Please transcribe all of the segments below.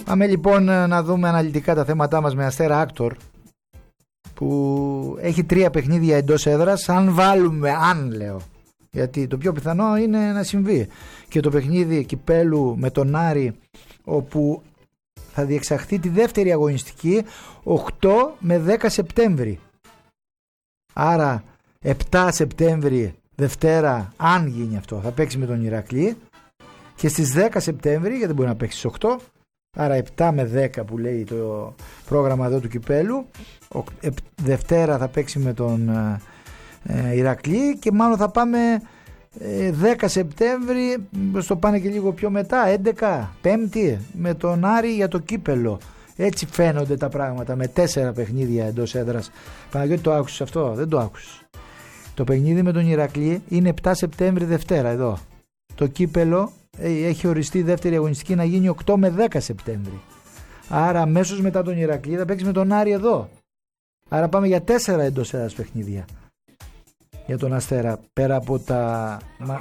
Πάμε λοιπόν να δούμε αναλυτικά τα θέματά μας με Αστέρα Άκτορ, που έχει 3 παιχνίδια εντός έδρας. Αν βάλουμε, λέω, γιατί το πιο πιθανό είναι να συμβεί, και το παιχνίδι κυπέλου με τον Άρη, όπου θα διεξαχθεί τη δεύτερη αγωνιστική 8 με 10 Σεπτέμβρη. Άρα 7 Σεπτέμβρη Δευτέρα, αν γίνει αυτό, θα παίξει με τον Ηρακλή, και στις 10 Σεπτέμβρη, γιατί δεν μπορεί να παίξει στις 8, άρα 7 με 10 που λέει το πρόγραμμα εδώ του κυπέλου, Δευτέρα θα παίξει με τον Ηρακλή, και μάλλον θα πάμε 10 Σεπτέμβρη, στο πάνε και λίγο πιο μετά, 11 Πέμπτη με τον Άρη για το κύπελο. Έτσι φαίνονται τα πράγματα, με 4 παιχνίδια εντός έδρας. Παναγιώτη, το άκουσες αυτό? Δεν το άκουσες? Το παιχνίδι με τον Ηρακλή είναι 7 Σεπτέμβρη Δευτέρα εδώ. Το κύπελο έχει οριστεί δεύτερη αγωνιστική να γίνει 8 με 10 Σεπτέμβρη. Άρα αμέσως μετά τον Ηρακλή θα παίξει με τον Άρη εδώ. Άρα πάμε για 4 εντός έδρας παιχνίδια για τον Αστέρα, πέρα από τα...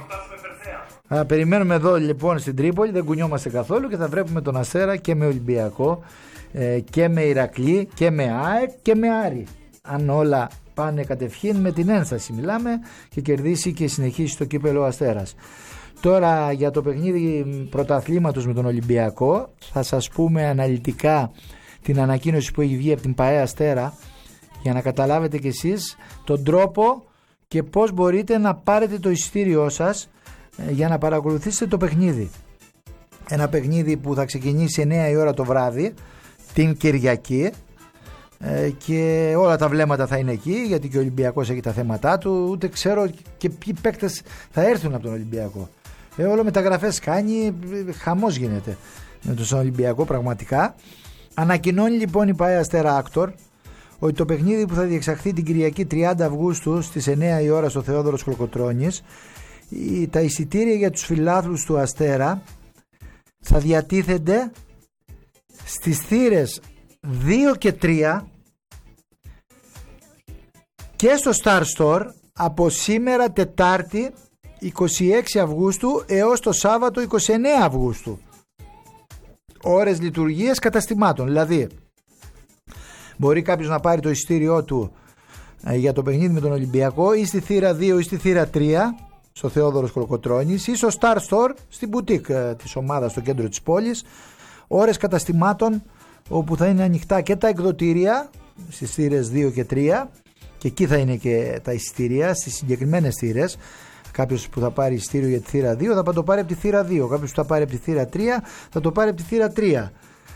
Περιμένουμε εδώ λοιπόν στην Τρίπολη, δεν κουνιόμαστε καθόλου, και θα βρέπουμε τον Αστέρα και με Ολυμπιακό και με Ηρακλή και με ΑΕΚ και με Άρη. Αν όλα πάνε κατευχήν, με την ένσταση μιλάμε, και κερδίσει και συνεχίσει το κύπελο ο Αστέρας. Τώρα για το παιχνίδι πρωταθλήματος με τον Ολυμπιακό θα σας πούμε αναλυτικά την ανακοίνωση που έχει βγει από την ΠΑΕ Αστέρα, για να καταλάβετε κι εσείς τον τρόπο και πώς μπορείτε να πάρετε το εισιτήριό σας για να παρακολουθήσετε το παιχνίδι. Ένα παιχνίδι που θα ξεκινήσει 9 η ώρα το βράδυ την Κυριακή, και όλα τα βλέμματα θα είναι εκεί, γιατί και ο Ολυμπιακός έχει τα θέματά του. Ούτε ξέρω και ποιοι παίκτες θα έρθουν από τον Ολυμπιακό. Όλο μεταγραφές κάνει, χαμός γίνεται με τον Ολυμπιακό πραγματικά. Ανακοινώνει λοιπόν η ΠΑΕ Αστέρα Άκτορ ότι το παιχνίδι που θα διεξαχθεί την Κυριακή 30 Αυγούστου στις 9 η ώρα στο Θεόδωρος Κολοκοτρώνης, τα εισιτήρια για τους φιλάθλους του Αστέρα θα διατίθενται στις θύρες 2 και 3 και στο Star Store από σήμερα Τετάρτη 26 Αυγούστου έως το Σάββατο 29 Αυγούστου. Ώρες λειτουργίας καταστημάτων, δηλαδή μπορεί κάποιος να πάρει το εισιτήριό του για το παιχνίδι με τον Ολυμπιακό ή στη θύρα 2 ή στη θύρα 3 στο Θεόδωρος Κολοκοτρώνης, ή στο Star Store στην μπουτίκ της ομάδας στο κέντρο της πόλης. Ώρες καταστημάτων όπου θα είναι ανοιχτά και τα εκδοτήρια στις θύρες 2 και 3, και εκεί θα είναι και τα εισιτήρια στις συγκεκριμένες θύρες. Κάποιος που θα πάρει εισιτήριο για τη θύρα 2 θα το πάρει από τη θύρα 2, κάποιος που θα πάρει από τη θύρα 3 θα το πάρει από τη θύρα 3.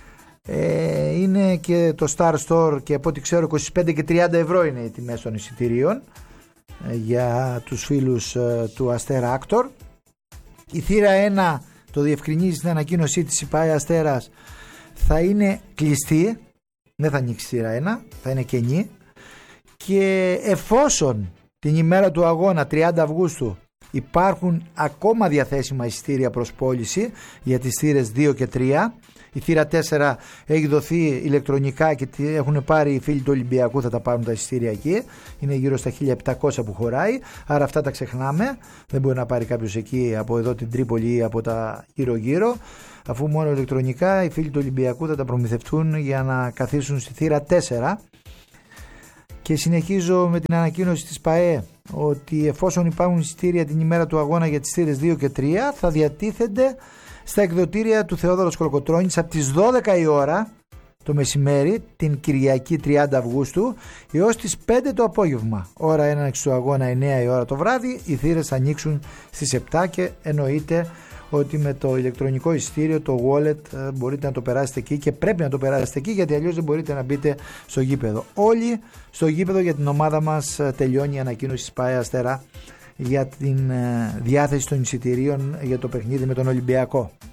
Είναι και το Star Store, και από ό,τι ξέρω 25 και 30 ευρώ είναι οι τιμές των εισιτηρίων για τους φίλους του Αστέρα Άκτορ. Η θύρα 1, το διευκρινίζει στην ανακοίνωσή της η ΠΑΕ Αστέρας, θα είναι κλειστή, δεν θα ανοίξει θύρα 1, θα είναι κενή, και εφόσον την ημέρα του αγώνα 30 Αυγούστου υπάρχουν ακόμα διαθέσιμα εισιτήρια προς πώληση για τις θύρες 2 και 3, η θύρα 4 έχει δοθεί ηλεκτρονικά και έχουν πάρει οι φίλοι του Ολυμπιακού, θα τα πάρουν τα εισιτήρια εκεί, είναι γύρω στα 1700 που χωράει, άρα αυτά τα ξεχνάμε, δεν μπορεί να πάρει κάποιος εκεί από εδώ την Τρίπολη ή από τα γύρω-γύρω, αφού μόνο ηλεκτρονικά οι φίλοι του Ολυμπιακού θα τα προμηθευτούν για να καθίσουν στη θύρα 4. Και συνεχίζω με την ανακοίνωση της ΠΑΕ ότι εφόσον υπάρχουν εισιτήρια την ημέρα του αγώνα για τις θύρες 2 και 3 θα διατίθενται στα εκδοτήρια του Θεόδωρος Κολοκοτρώνης από τις 12 η ώρα το μεσημέρι την Κυριακή 30 Αυγούστου έως τις 5 το απόγευμα. Ώρα έναρξης του αγώνα 9 η ώρα το βράδυ, οι θύρες θα ανοίξουν στις 7, και εννοείται ότι με το ηλεκτρονικό εισιτήριο, το wallet, μπορείτε να το περάσετε εκεί, και πρέπει να το περάσετε εκεί, γιατί αλλιώς δεν μπορείτε να μπείτε στο γήπεδο. Όλοι στο γήπεδο για την ομάδα μας. Τελειώνει η ανακοίνωση της ΠΑΕ Αστέρα για την διάθεση των εισιτηρίων για το παιχνίδι με τον Ολυμπιακό.